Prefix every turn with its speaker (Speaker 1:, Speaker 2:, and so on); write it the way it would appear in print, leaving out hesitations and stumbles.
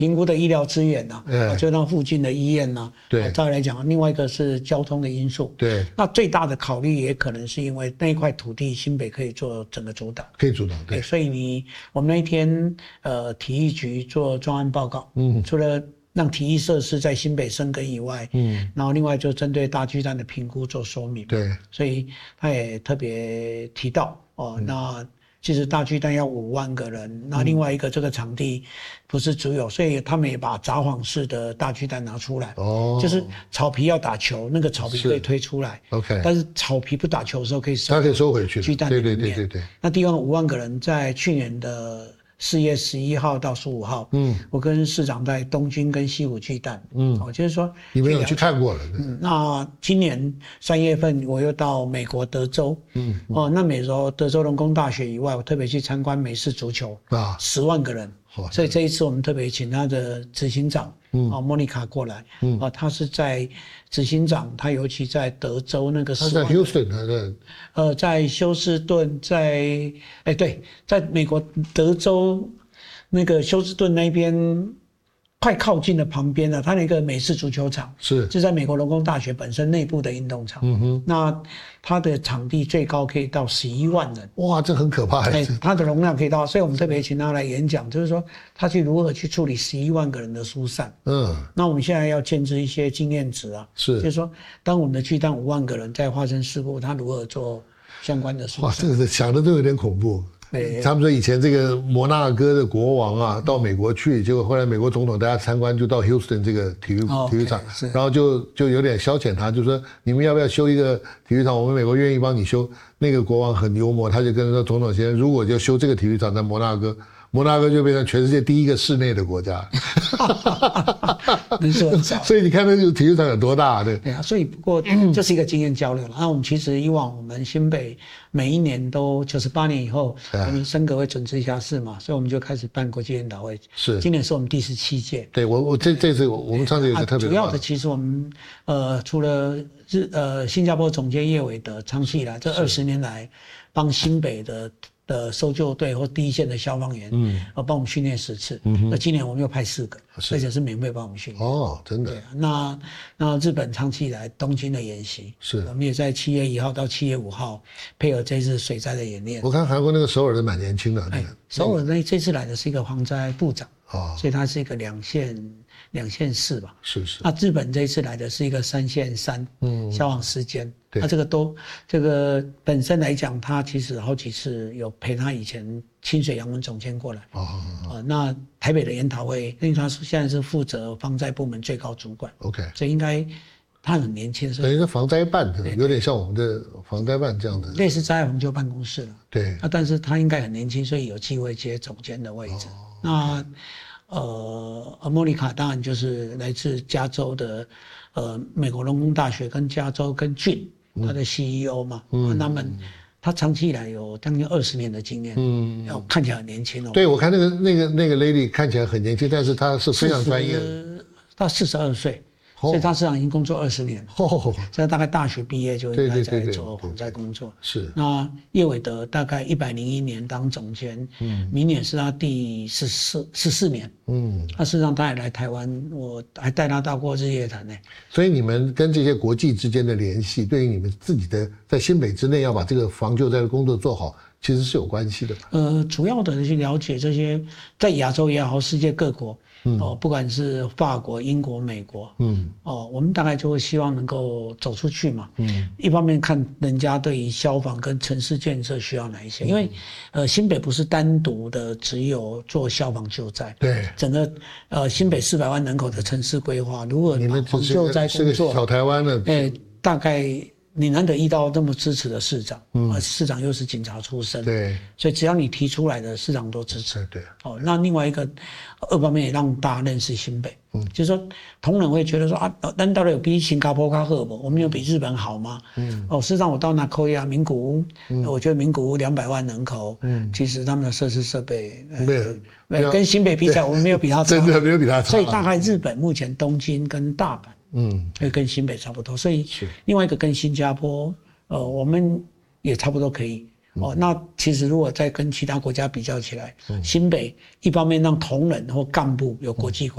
Speaker 1: 评估的医疗资源就让附近的医院
Speaker 2: 对，
Speaker 1: 再来讲，另外一个是交通的因素。
Speaker 2: 对，
Speaker 1: 那最大的考虑也可能是因为那一块土地新北可以做整个主导，
Speaker 2: 可以主导，对。
Speaker 1: 所以我们那一天体育局做专案报告，除了让体育设施在新北生根以外，然后另外就针对大巨蛋的评估做说明，
Speaker 2: 对，
Speaker 1: 所以他也特别提到那其实大巨蛋要5万个人，那另外一个这个场地不是只有，所以他们也把札幌市的大巨蛋拿出来，就是草皮要打球，那个草皮可以推出来
Speaker 2: ，OK，
Speaker 1: 但是草皮不打球的时候可以收，
Speaker 2: 它可以收回去，
Speaker 1: 巨蛋里面，
Speaker 2: 对。
Speaker 1: 那地方5万个人，在去年的4月11号到15号，我跟市长在东京跟西武巨蛋，就是说
Speaker 2: 你们有去看过了，
Speaker 1: 那今年3月份我又到美国德州，那美国德州农工大学以外，我特别去参观美式足球，10万个人，所以这一次我们特别请他的执行长莫妮卡过来，他是在执行长，他尤其在德州那个10万，
Speaker 2: 他在 Houston
Speaker 1: 在休斯顿，在美国德州那个休斯顿那边快靠近的旁边了，它那个美式足球场是在美国农工大学本身内部的运动场。那它的场地最高可以到11万人。
Speaker 2: 哇，这很可怕。
Speaker 1: 它的容量可以到，所以我们特别请他来演讲，就是说他去如何去处理11万个人的疏散。那我们现在要建置一些经验值就是说当我们的巨蛋5万个人在发生事故，他如何做相关的疏散。
Speaker 2: 哇，这个想的都有点恐怖。他们说以前这个摩纳哥的国王到美国去，结果后来美国总统大家参观就到 Houston 这个体育场，然后就有点消遣他，就说你们要不要修一个体育场？我们美国愿意帮你修。那个国王很幽默，他就跟他说：“总统先生，如果就修这个体育场在摩纳哥就变成全世界第一个室内的国家。”所以你看那个体育场有多大，对
Speaker 1: 啊，所以不过这是一个经验交流了。那我们其实以往我们新北每一年都98年以后，我们升格为准直辖市嘛，所以我们就开始办国际研讨会。是，今年是我们第17届。
Speaker 2: 对，我这次我们上次有个特别
Speaker 1: 主要的其实我们除了新加坡总监叶伟德长期以来这20年来帮新北的搜救队或第一线的消防员，帮我们训练10次。那今年我们又派4个，而且是免费帮我们训练。
Speaker 2: 真的。
Speaker 1: 对啊，那日本长期以来东京的演习，我们也在7月1号到7月5号配合这次水灾的演练。
Speaker 2: 我看韩国那个首尔的蛮年轻的，
Speaker 1: 首尔这次来的是一个防灾部长，所以他是一个2线4吧。是。那日本这一次来的是一个3线3，消防时间。那这个本身来讲，他其实好几次有陪他以前清水杨文总监过来。那台北的研讨会，因为他现在是负责防灾部门最高主管。OK， 所以应该他很年轻，
Speaker 2: 等于是防灾办，有点像我们的防灾办这样的，
Speaker 1: 类似灾害防救办公室了。
Speaker 2: 对。
Speaker 1: 但是他应该很年轻，所以有机会接总监的位置。那莫妮卡当然就是来自加州的美国农工大学跟加州跟郡。他的 CEO 嘛，他长期以来有将近20年的经验，看起来很年轻
Speaker 2: 对，我看那个 lady 看起来很年轻，但是她是非常专业的。
Speaker 1: 她42岁，所以他实际上已经工作20年了。所以大概大学毕业就应该在做防灾工作。是。那叶伟德大概101年当总监，明年是他第14年。那事实上他也来台湾，我还带他到过日月潭呢。
Speaker 2: 所以你们跟这些国际之间的联系，对于你们自己的在新北之内要把这个防救灾的工作做好，其实是有关系的。
Speaker 1: 主要的去了解这些在亚洲也好，世界各国。不管是法国、英国、美国，我们大概就会希望能够走出去嘛。一方面看人家对于消防跟城市建设需要哪一些，因为新北不是单独的只有做消防救灾，对，整个新北400万人口的城市规划，如果防救灾工作，
Speaker 2: 是个小台湾的，
Speaker 1: 大概。你难得遇到这么支持的市长，市长又是警察出身，对，所以只要你提出来的，市长都支持。对，那另外一个2方面也让大家认识新北，就是说同仁会觉得说难道有比新加坡较好不？我们有比日本好吗？事实上我到那科亚名古屋，我觉得名古屋200万人口，其实他们的设施设备跟新北比起来，我们没有比他差，
Speaker 2: 真的没有比他差。
Speaker 1: 所以大概日本目前东京跟大阪。会跟新北差不多，所以另外一个跟新加坡，我们也差不多可以。那其实如果再跟其他国家比较起来，新北一方面让同仁或干部有国际观。